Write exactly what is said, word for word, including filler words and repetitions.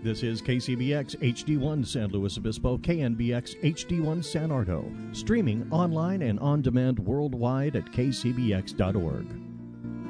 This is K C B X H D one San Luis Obispo, K N B X H D one San Ardo, streaming online and on demand worldwide at k c b x dot org.